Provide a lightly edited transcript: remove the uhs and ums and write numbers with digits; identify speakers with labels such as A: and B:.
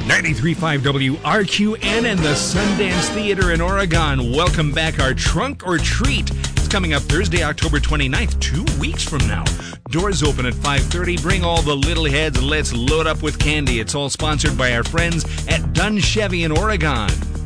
A: 93.5 WRQN and the Sundance Theater in Oregon. Welcome back. Our Trunk or Treat is coming up Thursday, October 29th, 2 weeks from now. Doors open at 5:30. Bring all the little heads. Let's load up with candy. It's all sponsored by our friends at Dunn Chevy in Oregon.